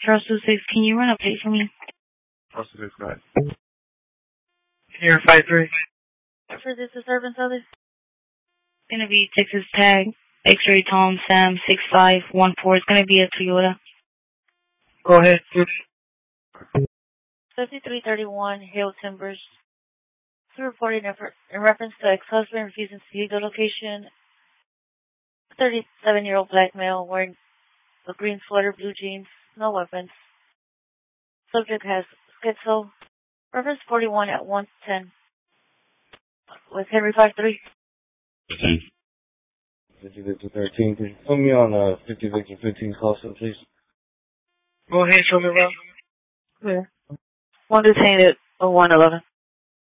Charles 26, can you run a plate for me? Charles 26, go ahead. Here, 5-3. For this disturbance, others? It's going to be Texas Tag, X-Ray Tom Sam 6514. It's going to be a Toyota. Go ahead. 5331 Hill Timbers. It's reporting in reference to ex-husband refusing to leave the location. 37-year-old black male wearing a green sweater, blue jeans, no weapons. Subject has schizo. Reference 41 at 110. With Henry 53. 50 Victor 13. Could you put me on 50 Victor 15 call center, please? Go ahead, show me around. Clear. One detained at 0111.